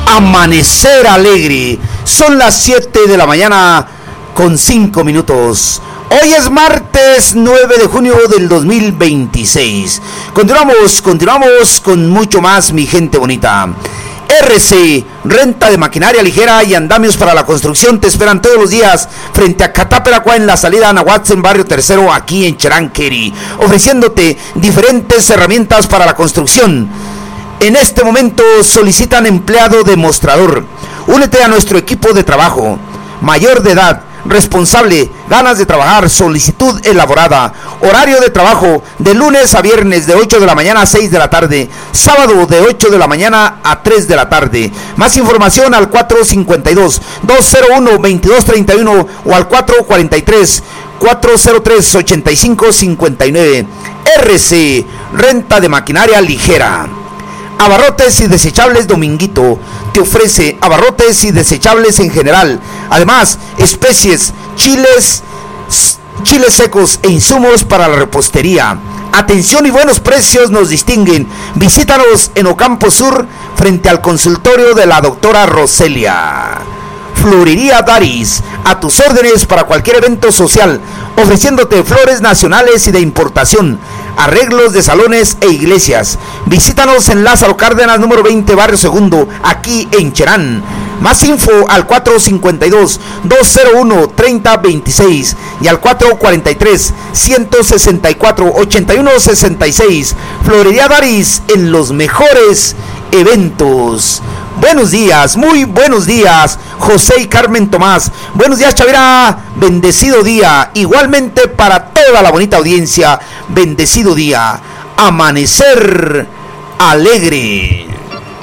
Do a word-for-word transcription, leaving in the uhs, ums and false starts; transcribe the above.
Amanecer alegre. Son las siete de la mañana con cinco minutos. Hoy es martes nueve de junio del dos mil veintiséis. Continuamos, continuamos con mucho más, mi gente bonita. R C, renta de maquinaria ligera y andamios para la construcción, te esperan todos los días frente a Cataperacua en la salida a Nahuatl en Barrio Tercero, aquí en Cheranqueri, ofreciéndote diferentes herramientas para la construcción. En este momento solicitan empleado demostrador. Únete a nuestro equipo de trabajo. Mayor de edad, responsable, ganas de trabajar, solicitud elaborada. Horario de trabajo de lunes a viernes de ocho de la mañana a seis de la tarde. Sábado de ocho de la mañana a tres de la tarde. Más información al cuatro cinco dos, dos cero uno, veintidós treinta y uno o al cuatro cuarenta y tres, cuatro cero tres, ochenta y cinco cincuenta y nueve. R C, renta de maquinaria ligera. Abarrotes y desechables Dominguito te ofrece abarrotes y desechables en general. Además, especies, chiles, chiles secos e insumos para la repostería. Atención y buenos precios nos distinguen. Visítanos en Ocampo Sur, frente al consultorio de la doctora Roselia. Florería Daris, a tus órdenes para cualquier evento social, ofreciéndote flores nacionales y de importación, arreglos de salones e iglesias. Visítanos en Lázaro Cárdenas, número veinte, Barrio Segundo, aquí en Cherán. Más info al cuatro cinco dos, dos cero uno, treinta veintiséis y al cuatro cuarenta y tres, ciento sesenta y cuatro, ochenta y uno sesenta y seis. Florería Daris, en los mejores eventos. Buenos días, muy buenos días, José y Carmen Tomás. Buenos días, Chavira. Bendecido día. Igualmente para toda la bonita audiencia. Bendecido día. Amanecer alegre.